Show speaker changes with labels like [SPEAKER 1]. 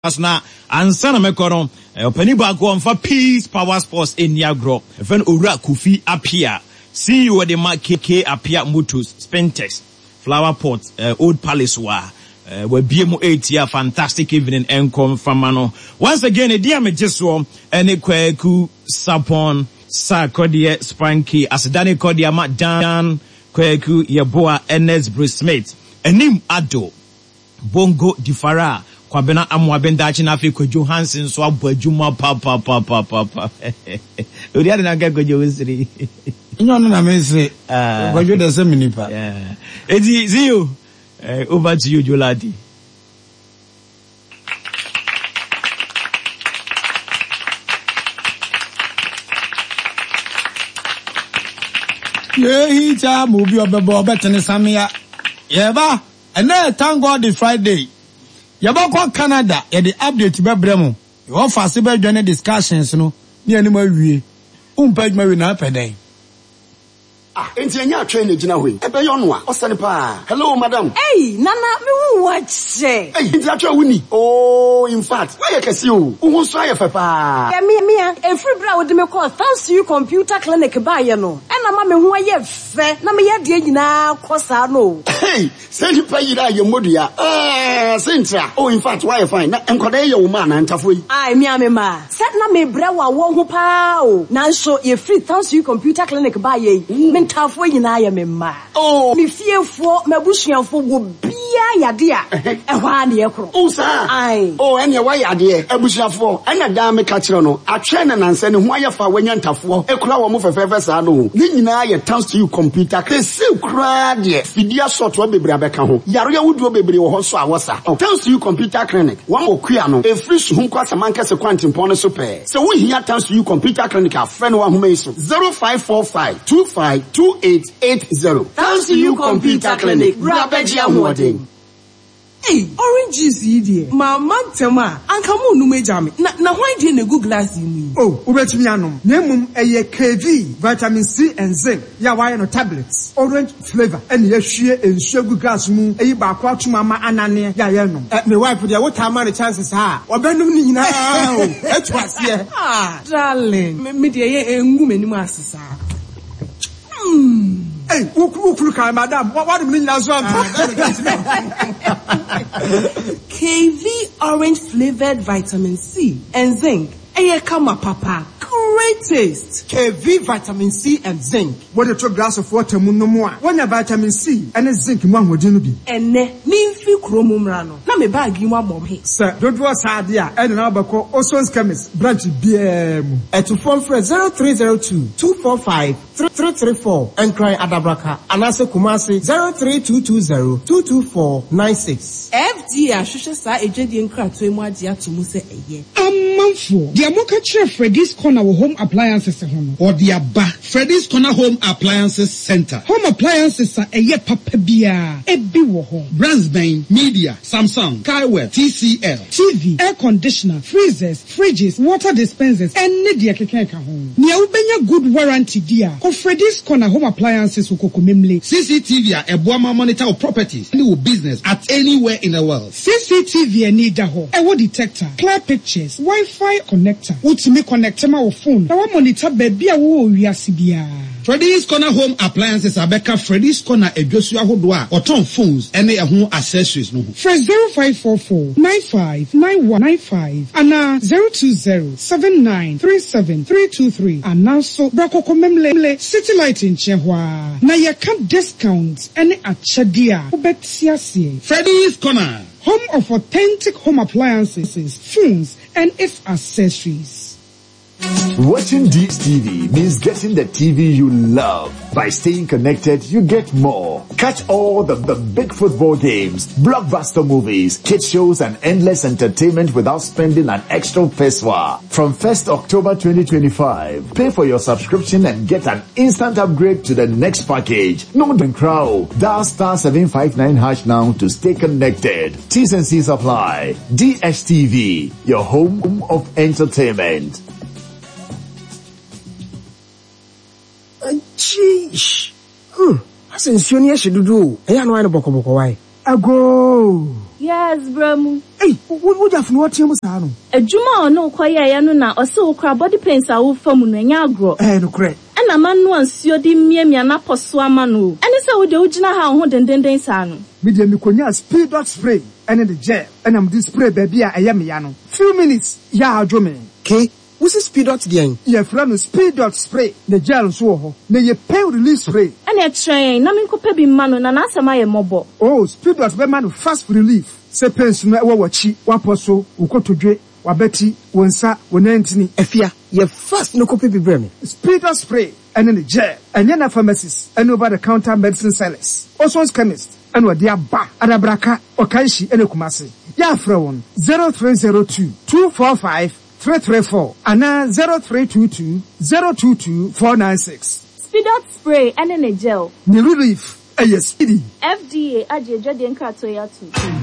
[SPEAKER 1] Asna ansana mekoro opani baako onfa Peace Power Sports eniagro efen Owura Kofi Apia CEO de KK Apia Motors Spentex Flower Pot Old Palace wa we BMO 8 year fantastic evening enkom famano once again edia mejeso ene kwaku sapon sakodie spanky asedane kodia ma dan kwaku yeboa NS Brismith enim ado bongo difara kwabena amwabenda na afi Kojo Hansen so abo adwuma pa ori ade na ga Kojo wesiri
[SPEAKER 2] nyo no na mesiri Kojo de se minipa
[SPEAKER 1] edi zio over to you Joladi.
[SPEAKER 2] He cha mubi obebo betene samia yeba and thank God the Friday yaba Canada ya the update be bremo you offer se be join discussions no ni ani ma wie umpage ma we na peden
[SPEAKER 3] enti anya train gina hoi ebe yo no a osane pa hello madam
[SPEAKER 4] hey nana me hu wache
[SPEAKER 3] hey enti atwa wuni oh in fact why you kesi o hu so aye fa pa
[SPEAKER 4] ya me every bra wo de me call thanks to you computer clinic ba ye no na ma me hu aye fe na me ye de nyina kosa no
[SPEAKER 3] hey send pa yira ye modua sentra oh in fact why fine na enkoda ye wo ma na ntafo yi
[SPEAKER 4] ai me ma set na me bra wa wo hu pa o na so ye free thanks to you computer clinic ba ye tafo yina ya memma
[SPEAKER 3] oh
[SPEAKER 4] mi fiefo mabusuafo go bia yade a ehwa na ekro
[SPEAKER 3] oh sa ai oh ene wa yade abusuafo ena da me ka kire no atwe na nanse ne ho ayefa wanya ntafo ekura wo mo fefefe sa no ni nyina ye thanks to you computer kese kura de fidia software bebre abeka ho yaro ya wuduo bebre wo ho so awosa thanks to you computer clinic one okua no e free so hunko asamanka se kwantimpon no so pe se wo hia thanks to you computer clinic a friend wa homa iso 0545252880 thanks to you computer clinic Rabeji Amwoding.
[SPEAKER 5] Hey, orange juice idie. Mama tema, anka mu nu meja me. Na why dey na go glass ni?
[SPEAKER 2] Oh, ubetimi anom. Na mum eye KV, vitamin C and zinc. Ya why no tablets. Orange flavor. And ye hwie ensu gu glass mu. Eyi ba kwa tuma ma anane ya ye nom. Me wife dey what am the chances ha. Obenum ni nyina o. Etu ase.
[SPEAKER 5] Ah, darling. Me dey ye engu menim asesa.
[SPEAKER 2] Hey, who can madam? What do you mean as well?
[SPEAKER 5] KV orange flavored vitamin C and zinc. Eye kama papa. Great taste.
[SPEAKER 2] KV vitamin C and zinc. What a glass of water no more. One vitamin C and zinc mo hodin bi.
[SPEAKER 5] Enne mi mfi kromumra no. Na me bag yi mo bom he.
[SPEAKER 2] Sir, don't was hard there. And now bako Oson's chemist branch BM.
[SPEAKER 6] At phone for 0302-245-3334 and cry Adabraka. Anase Kumasi 03220-22496.
[SPEAKER 5] FD ahwehwe sa ejedi nkrato emu ade atomu se eye.
[SPEAKER 7] Amanfo, dia mo ka kire Freddy's Corner home appliances ho. Or dia ba Freddy's Corner Home Appliances Center. Home appliances are eye papa bia. Ebi wo ho. Brands ben Media, Samsung, Kaiwell, TCL, TV, air conditioner, freezers, fridges, water dispensers, and media kekeka ho. Nia ubenya good warranty dia. Ko Freddy's Corner Home Appliances ukokomemle.
[SPEAKER 8] CCTV a boama monitor of properties and business at anywhere in the world.
[SPEAKER 7] CCTV need ho. Ewo detector, clear pictures, Wi-Fi connector. Utimi connect ma wo phone. Na wa monitor baby a wo wiase bia.
[SPEAKER 8] Freddy's Corner Home Appliances Abeka Freddy's Corner Ejosu ahodo a oton phones ene ehun accessories no ho.
[SPEAKER 7] Fresh 0544-959195 ana 020-7937-323 ana so brakoko memle city light in Chehwa na ye can discounts ene achede a obetia se.
[SPEAKER 8] Freddy's Corner,
[SPEAKER 7] home of authentic home appliances, phones and its accessories.
[SPEAKER 9] Watching Deeds TV means getting the TV you love. By staying connected, you get more. Catch all the big football games, blockbuster movies, kids shows, and endless entertainment without spending an extra peswa. From 1st October 2025, pay for your subscription and get an instant upgrade to the next package. No crowd. Dial *759# now to stay connected. T's and C's apply. DSTV, your home of entertainment.
[SPEAKER 6] Sheesh. Asensioni ya shedudu. Eya no boko why.
[SPEAKER 2] Ago.
[SPEAKER 4] yes bramu
[SPEAKER 2] Hey, what have no team sano?
[SPEAKER 10] A Juma no kwaya no na also cra body pains a wo fam no nya agro.
[SPEAKER 2] No correct.
[SPEAKER 10] And a man no ansuo di miamia na poso ama no. And say wo de ugina ha ho denden sano.
[SPEAKER 2] Media me konya speed dot spray and the gel and I'm this spray baby I am yano. Few minutes ya adwome.
[SPEAKER 6] Okay. What's the speed dot again?
[SPEAKER 2] Your friend speed dot spray the gel so ho. Na ye pain release spray.
[SPEAKER 10] And a train na me kopa bi mano na na asama ye mobo.
[SPEAKER 2] Oh, speed dot be man fast relief. Se pains no e wo wachi waposo ukotodwe wabeti wonsa wonantini
[SPEAKER 6] Efia ye fast no kopa bi breme.
[SPEAKER 2] Speed dot spray and the gel and yana pharmacies and over the counter medicine sellers. Also chemist and what dia ba adabraka okaishi ene kumase. Ya frewon 0302 245 334 and 0322 022 496.
[SPEAKER 10] Speed out spray and in a gel.
[SPEAKER 2] Ni relief. Yes, speedy.
[SPEAKER 10] FDA aje jode nkrato ya tu.